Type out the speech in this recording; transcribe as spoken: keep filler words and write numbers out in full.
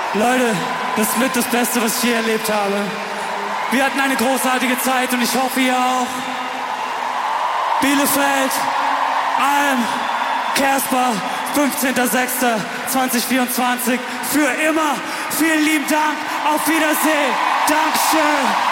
Leute, das ist mit das Beste, was ich je erlebt habe. Wir hatten eine großartige Zeit und ich hoffe, ihr auch. Bielefeld, Alm, Kersbach, fünfzehnter sechster zweitausendvierundzwanzig. Für immer. Vielen lieben Dank. Auf Wiedersehen. Dankeschön.